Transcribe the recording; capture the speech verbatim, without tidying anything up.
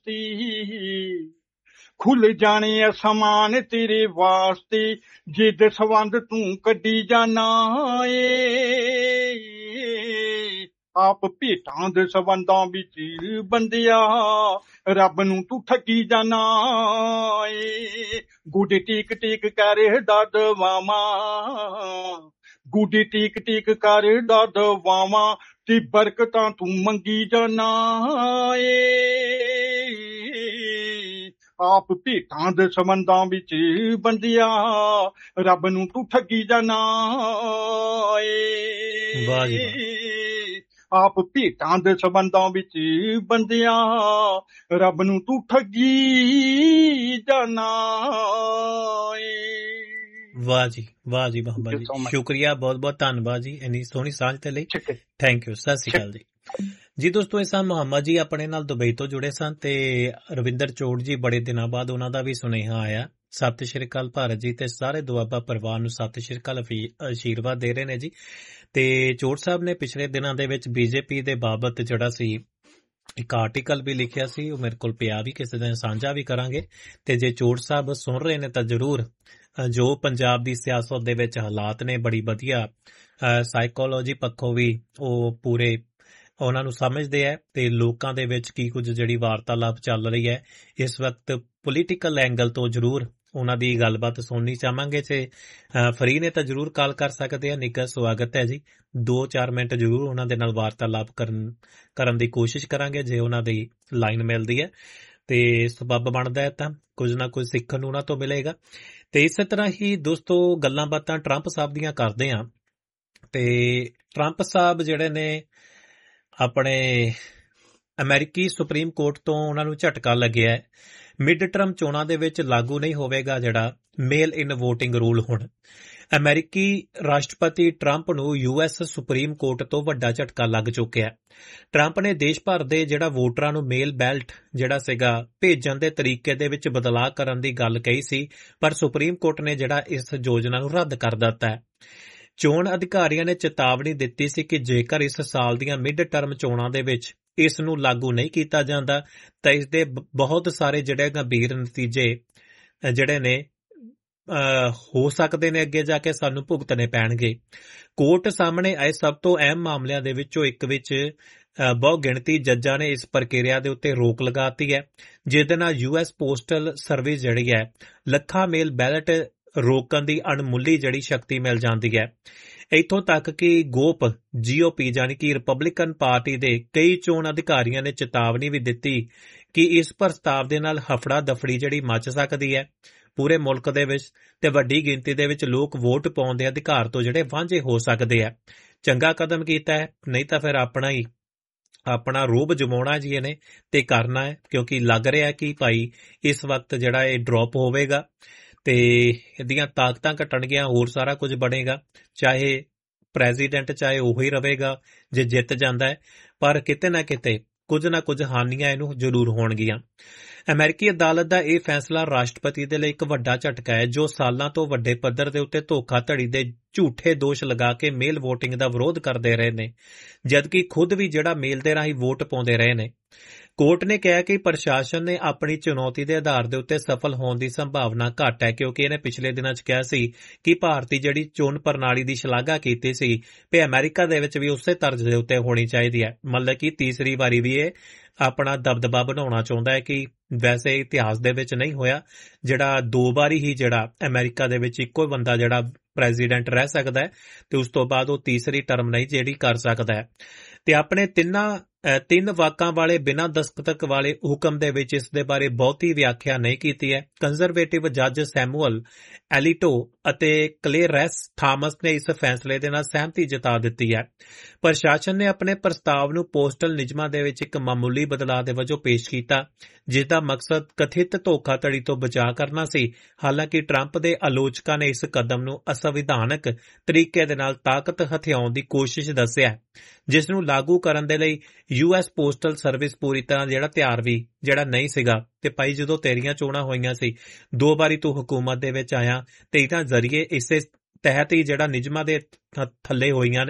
ਵਾਸਤੇ, ਖੁੱਲ ਜਾਣੇ ਅਸਮਾਨ ਤੇਰੇ ਵਾਸਤੇ, ਜਿੱਦ ਸਵੰਦ ਤੂੰ ਕੱਢੀ ਜਾਨਾ ਏ। ਆਪ ਭੇਟਾਂ ਦੇ ਸਬੰਧਾਂ ਵਿੱਚ ਬੰਦਿਆ, ਰੱਬ ਨੂੰ ਤੂੰ ਠੱਗੀ ਜਾਨਾ ਏ। ਗੁੱਡ ਟੀਕ ਟੀਕ ਕਰਦਾ ਦਵਾਵਾਂ, ਗੁੱਡ ਟੀਕ ਟੀਕ ਕਰਦਾ ਦਵਾਵਾਂ, ਤੇ ਬਰਕਤਾਂ ਤੂੰ ਮੰਗੀ ਜਾਨਾ ਏ। ਆਪ ਭੇਟਾਂ ਦੇ ਸਬੰਧਾਂ ਵਿੱਚ ਬੰਦਿਆ, ਰੱਬ ਨੂੰ ਤੂੰ ਠੱਗੀ ਜਾਨਾ ਏ। ਵਾਹ ਜੀ ਵਾਹ। ਆਪ ਭੇਟਾਂ ਦੇ ਸਬੰਧਾਂ ਵਿੱਚ ਬੰਦਿਆ, ਰੱਬ ਨੂੰ ਤੂੰ ਠੱਗੀ ਜਾਨਾ ਏ। ਵਾਹ ਜੀ ਵਾਹ ਜੀ ਮੁਹੰਮਦ ਜੀ, ਸ਼ੁਕਰੀਆ, ਬਹੁਤ ਬਹੁਤ ਧੰਨਵਾਦ ਜੀ ਇੰਨੀ ਸੋਹਣੀ ਸਾਂਝ ਦੇ ਲਈ। ਥੈਂਕ ਯੂ, ਸਤਿ ਸ਼੍ਰੀ ਅਕਾਲ ਜੀ। ਜੀ ਦੋਸਤੋ, ਇਹ ਸਨ ਮੁਹੰਮਦ ਜੀ ਆਪਣੇ ਨਾਲ ਦੁਬਈ ਤੋਂ ਜੁੜੇ ਸਨ, ਤੇ ਰਵਿੰਦਰ ਚੋੜ ਜੀ ਬੜੇ ਦਿਨਾਂ ਬਾਅਦ ਉਹਨਾਂ ਦਾ ਵੀ ਸੁਨੇਹਾ ਆਇਆ। ਸਤਿ ਸ਼੍ਰੀ ਅਕਾਲ ਭਾਰਤ ਜੀ, ਤੇ ਸਾਰੇ ਦੁਆਬਾ ਪਰਿਵਾਰ ਨੂੰ ਸਤਿ ਸ਼੍ਰੀ ਅਕਾਲ ਆਸ਼ੀਰਵਾਦ ਦੇ ਰਹੇ ਨੇ ਜੀ। ਤੇ ਚੋੜ ਸਾਹਿਬ ਨੇ ਪਿਛਲੇ ਦਿਨਾਂ ਦੇ ਵਿੱਚ ਬੀਜੇਪੀ ਦੇ ਬਾਬਤ ਜਿਹੜਾ ਸੀ ਇੱਕ ਆਰਟੀਕਲ ਵੀ ਲਿਖਿਆ ਸੀ, ਉਹ ਮੇਰੇ ਕੋਲ ਪਿਆ ਵੀ, ਕਿਸੇ ਦਿਨ ਸਾਂਝਾ ਵੀ ਕਰਾਂਗੇ। ਤੇ ਜੇ ਚੋੜ ਸਾਹਿਬ ਸੁਣ ਰਹੇ ਨੇ ਤਾਂ ਜ਼ਰੂਰ, ਜੋ ਪੰਜਾਬ ਦੀ ਸਿਆਸਤ ਦੇ ਵਿੱਚ ਹਾਲਾਤ ਨੇ ਬੜੀ ਵਧੀਆ ਸਾਈਕੋਲੋਜੀ ਪੱਖੋਂ ਵੀ ਉਹ ਪੂਰੇ ਉਹਨਾਂ ਨੂੰ ਸਮਝਦੇ ਹੈ, ਤੇ ਲੋਕਾਂ ਦੇ ਵਿੱਚ ਕੀ ਕੁਝ ਜਿਹੜੀ ਵਾਰਤਾਲਾਪ ਚੱਲ ਰਹੀ ਹੈ ਇਸ ਵਕਤ ਪੋਲੀਟੀਕਲ ਐਂਗਲ ਤੋਂ ਜ਼ਰੂਰ ਉਹਨਾਂ ਦੀ ਗੱਲਬਾਤ ਸੁਣਨੀ ਚਾਹਾਂਗੇ। ਤੇ ਫਰੀ ਨੇ ਤਾਂ ਜ਼ਰੂਰ ਕਾਲ ਕਰ ਸਕਦੇ ਆ, ਨਿੱਘਾ ਸਵਾਗਤ ਹੈ ਜੀ। ਦੋ ਚਾਰ ਮਿੰਟ ਜ਼ਰੂਰ ਉਹਨਾਂ ਦੇ ਨਾਲ ਵਾਰਤਾਲਾਪ ਕਰਨ ਕਰਨ ਦੀ ਕੋਸ਼ਿਸ਼ ਕਰਾਂਗੇ, ਜੇ ਉਹਨਾਂ ਦੀ ਲਾਈਨ ਮਿਲਦੀ ਹੈ ਤੇ ਸਬੱਬ ਬਣਦਾ ਹੈ ਤਾਂ ਕੁਝ ਨਾ ਕੁਝ ਸਿੱਖਣ ਨੂੰ ਉਹਨਾਂ ਤੋਂ ਮਿਲੇਗਾ। ਤੇ ਇਸੇ ਤਰ੍ਹਾਂ ਹੀ ਦੋਸਤੋ ਗੱਲਾਂ ਬਾਤਾਂ ਟਰੰਪ ਸਾਹਿਬ ਦੀਆਂ ਕਰਦੇ ਹਾਂ। ਤੇ ਟਰੰਪ ਸਾਹਿਬ ਜਿਹੜੇ ਨੇ ਆਪਣੇ ਅਮਰੀਕੀ ਸੁਪਰੀਮ ਕੋਰਟ ਤੋਂ ਉਹਨਾਂ ਨੂੰ ਝਟਕਾ ਲੱਗਿਆ ਹੈ। ਮਿਡ ਟਰਮ ਚੋਣਾਂ ਦੇ ਵਿੱਚ ਲਾਗੂ ਨਹੀਂ ਹੋਵੇਗਾ ਜਿਹੜਾ ਮੇਲ ਇਨ ਵੋਟਿੰਗ ਰੂਲ। ਹੁਣ ਅਮਰੀਕੀ ਰਾਸ਼ਟਰਪਤੀ ਟਰੰਪ ਨੂੰ ਯੂ ਐਸ ਸੁਪਰੀਮ ਕੋਰਟ ਤੋਂ ਵੱਡਾ ਝਟਕਾ ਲੱਗ ਚੁੱਕਿਆ। ਟਰੰਪ ਨੇ ਦੇਸ਼ ਭਰ ਦੇ ਜਿਹੜਾ ਵੋਟਰਾਂ ਨੂੰ ਮੇਲ ਬੈਲਟ ਜਿਹੜਾ ਸੀਗਾ ਭੇਜਣ ਦੇ ਤਰੀਕੇ ਦੇ ਵਿੱਚ ਬਦਲਾਅ ਕਰਨ ਦੀ ਗੱਲ ਕਹੀ ਸੀ, ਪਰ ਸੁਪਰੀਮ ਕੋਰਟ ਨੇ ਜਿਹੜਾ ਇਸ ਯੋਜਨਾ ਨੂੰ ਰੱਦ ਕਰ ਦਿੱਤਾ ਹੈ। ਚੋਣ ਅਧਿਕਾਰੀਆਂ ਨੇ ਚੇਤਾਵਨੀ ਦਿੱਤੀ ਸੀ ਕਿ ਜੇਕਰ ਇਸ ਸਾਲ ਦੀਆਂ ਮਿਡ ਟਰਮ ਚੋਣਾਂ ਦੇ ਵਿੱਚ ਇਸ ਨੂੰ ਲਾਗੂ ਨਹੀਂ ਕੀਤਾ ਜਾਂਦਾ ਤਾਂ ਇਸ ਦੇ ਬਹੁਤ ਸਾਰੇ ਜਿਹੜੇ ਗੰਭੀਰ ਨਤੀਜੇ ਜਿਹੜੇ ਨੇ ਹੋ ਸਕਦੇ ਨੇ, ਅੱਗੇ ਜਾ ਕੇ ਸਾਨੂੰ ਭੁਗਤਣੇ ਪੈਣਗੇ। ਕੋਰਟ ਸਾਹਮਣੇ ਆਏ ਸਭ ਤੋਂ ਅਹਿਮ ਮਾਮਲਿਆਂ ਦੇ ਵਿੱਚੋਂ ਇੱਕ ਵਿੱਚ ਬਹੁ ਗਿਣਤੀ ਜੱਜਾਂ ਨੇ ਇਸ ਪ੍ਰਕਿਰਿਆ ਦੇ ਉੱਤੇ ਰੋਕ ਲਗਾਤੀ ਹੈ, ਜਿਹਦੇ ਨਾਲ ਯੂ ਐਸ ਪੋਸਟਲ ਸਰਵਿਸ ਜਿਹੜੀ ਹੈ ਲੱਖਾਂ ਮੇਲ ਬੈਲਟ ਰੋਕਣ ਦੀ ਅਣਮੁੱਲੀ ਜਿਹੜੀ ਸ਼ਕਤੀ ਮਿਲ ਜਾਂਦੀ ਹੈ। ਇੱਥੋਂ ਤੱਕ ਕਿ ਗੋਪ ਜੀ ਓ ਪੀ ਜਾਨੀ ਕਿ ਰਿਪਬਲਿਕਨ ਪਾਰਟੀ ਦੇ ਕਈ ਚੋਣ ਅਧਿਕਾਰੀਆਂ ਨੇ ਚੇਤਾਵਨੀ ਵੀ ਦਿੱਤੀ ਕਿ ਇਸ ਪ੍ਰਸਤਾਵ ਦੇ ਨਾਲ ਹਫੜਾ ਦਫੜੀ ਜਿਹੜੀ ਮਚ ਸਕਦੀ ਹੈ ਪੂਰੇ ਮੁਲਕ ਦੇ ਵਿੱਚ, ਤੇ ਵੱਡੀ ਗਿਣਤੀ ਦੇ ਵਿੱਚ ਲੋਕ ਵੋਟ ਪਾਉਣ ਦੇ ਅਧਿਕਾਰ ਤੋਂ ਜਿਹੜੇ ਵਾਂਝੇ ਹੋ ਸਕਦੇ ਆ। ਚੰਗਾ ਕਦਮ ਕੀਤਾ ਹੈ, ਨਹੀਂ ਤਾਂ ਫਿਰ ਆਪਣਾ ਹੀ ਆਪਣਾ ਰੋਬ ਜਮਾਉਣਾ ਜੀ ਇਹਨੇ ਤੇ ਕਰਨਾ ਹੈ, ਕਿਉਂਕਿ ਲੱਗ ਰਿਹਾ ਕਿ ਭਾਈ ਇਸ ਵਕਤ ਜਿਹੜਾ ਇਹ ਡ੍ਰੌਪ ਹੋਵੇਗਾ ਤੇ ਇਹਦੀਆਂ ਤਾਕਤਾਂ ਘਟਣਗੀਆਂ, ਹੋਰ ਸਾਰਾ ਕੁਝ ਬਣੇਗਾ। ਚਾਹੇ ਪ੍ਰੈਜ਼ੀਡੈਂਟ ਚਾਹੇ ਉਹੀ ਰਹੇਗਾ ਜੇ ਜਿੱਤ ਜਾਂਦਾ ਹੈ, ਪਰ ਕਿਤੇ ਨਾ ਕਿਤੇ ਕੁਝ ਨਾ ਕੁਝ ਹਾਨੀਆਂ ਇਹਨੂੰ ਜ਼ਰੂਰ ਹੋਣਗੀਆਂ। ਅਮਰੀਕੀ ਅਦਾਲਤ ਦਾ ਇਹ ਫੈਸਲਾ ਰਾਸ਼ਟਰਪਤੀ ਦੇ ਲਈ ਇੱਕ ਵੱਡਾ ਝਟਕਾ ਹੈ, ਜੋ ਸਾਲਾਂ ਤੋਂ ਵੱਡੇ ਪੱਧਰ ਦੇ ਉੱਤੇ ਧੋਖਾਧੜੀ ਦੇ ਝੂਠੇ ਦੋਸ਼ ਲਗਾ ਕੇ ਮੇਲ ਵੋਟਿੰਗ ਦਾ ਵਿਰੋਧ ਕਰਦੇ ਰਹੇ ਨੇ, ਜਦਕਿ ਖੁਦ ਵੀ ਜਿਹੜਾ ਮੇਲ ਦੇ ਰਾਹੀਂ ਵੋਟ ਪਾਉਂਦੇ ਰਹੇ ਨੇ। ਕੋਰਟ ਨੇ ਕਿਹਾ ਕਿ ਪ੍ਰਸ਼ਾਸਨ ਨੇ ਆਪਣੀ ਚੁਣੌਤੀ ਦੇ ਆਧਾਰ ਦੇ ਉੱਤੇ ਸਫਲ ਹੋਣ ਦੀ ਸੰਭਾਵਨਾ ਘੱਟ ਹੈ, ਕਿਉਂਕਿ ਇਹਨੇ ਪਿਛਲੇ ਦਿਨਾਂ 'ਚ ਕਿਹਾ ਸੀ ਕਿ ਭਾਰਤੀ ਜਿਹੜੀ ਚੋਣ ਪ੍ਰਣਾਲੀ ਦੀ ਸ਼ਲਾਘਾ ਕੀਤੀ ਸੀ ਕਿ ਅਮਰੀਕਾ ਦੇ ਵਿੱਚ ਵੀ ਉਸੇ ਤਰਜ਼ ਦੇ ਉੱਤੇ ਹੋਣੀ ਚਾਹੀਦੀ ਹੈ। ਮਤਲਬ ਕਿ ਤੀਸਰੀ ਵਾਰੀ ਵੀ ਇਹ ਆਪਣਾ ਦਬਦਬਾ ਬਣਾਉਣਾ ਚਾਹੁੰਦਾ ਹੈ ਕਿ ਵੈਸੇ ਇਤਿਹਾਸ ਦੇ ਵਿੱਚ ਨਹੀਂ ਹੋਇਆ, ਜਿਹੜਾ ਦੋ ਵਾਰੀ ਹੀ ਜਿਹੜਾ ਅਮਰੀਕਾ ਦੇ ਵਿੱਚ ਇੱਕੋ ਬੰਦਾ ਜਿਹੜਾ ਪ੍ਰੈਜ਼ੀਡੈਂਟ ਰਹਿ ਸਕਦਾ ਹੈ ਤੇ ਉਸ ਤੋਂ ਬਾਅਦ ਉਹ ਤੀਸਰੀ ਟਰਮ ਨਹੀਂ ਜਿਹੜੀ ਕਰ ਸਕਦਾ ਹੈ। ਤੇ ਆਪਣੇ ਤਿੰਨਾਂ ਤਿੰਨ ਵਾਕਾਂ ਵਾਲੇ ਬਿਨਾਂ ਦਸਤਖਤ ਵਾਲੇ ਹੁਕਮ ਦੇ ਵਿੱਚ ਇਸ ਦੇ ਬਾਰੇ ਬਹੁਤੀ ਵਿਆਖਿਆ ਨਹੀਂ ਕੀਤੀ ਹੈ। ਕੰਜ਼ਰਵੇਟਿਵ ਜੱਜ ਸੈਮੂਅਲ ਐਲੀਟੋ ਅਤੇ ਕਲੇਰੈਸ ਥਾਮਸ ਨੇ ਇਸ ਫੈਸਲੇ ਦੇ ਨਾਲ ਸਹਿਮਤੀ ਜਤਾ ਦਿੱਤੀ ਹੈ। ਪ੍ਰਸ਼ਾਸਨ ਨੇ ਆਪਣੇ ਪ੍ਰਸਤਾਵ ਨੂੰ ਪੋਸਟਲ ਨਿਯਮਾਂ ਦੇ ਵਿੱਚ ਇੱਕ ਮਾਮੂਲੀ ਬਦਲਾਅ ਦੇ ਵਜੋਂ ਪੇਸ਼ ਕੀਤਾ, ਜਿਸ ਦਾ ਮਕਸਦ ਕਥਿਤ ਧੋਖਾਧੜੀ ਤੋਂ ਬਚਾਅ ਕਰਨਾ ਸੀ। ਹਾਲਾਂਕਿ ਟਰੰਪ ਦੇ ਆਲੋਚਕਾਂ ਨੇ ਇਸ ਕਦਮ ਨੂੰ ਅਸੰਵਿਧਾਨਕ ਤਰੀਕੇ ਦੇ ਨਾਲ ਤਾਕਤ ਹਥਿਆਉਣ ਦੀ ਕੋਸ਼ਿਸ਼ ਦੱਸਿਆ, ਜਿਸ ਨੂੰ ਲਾਗੂ ਕਰਨ ਦੇ ਲਈ ਯੂ ਐਸ ਪੋਸਟਲ ਸਰਵਿਸ ਪੂਰੀ ਤਰ੍ਹਾਂ ਜਿਹੜਾ ਤਿਆਰ ਵੀ ਜਿਹੜਾ ਨਹੀਂ ਸੀਗਾ। ਤੇ ਭਾਈ ਜਦੋਂ ਤੇਰੀਆਂ ਚੋਣਾਂ ਹੋਈਆਂ ਸੀ, ਦੋ ਵਾਰੀ ਤੂੰ ਹਕੂਮਤ ਦੇ ਵਿੱਚ ਆਇਆ ਤੇ ਇਹਨਾਂ ਜ਼ਰੀਏ ਇਸੇ ਤਹਿਤ ਹੀ ਜਿਹੜਾ ਨਿਯਮਾਂ ਦੇ ਥੱਲੇ ਹੋਈਆਂ ਨੇ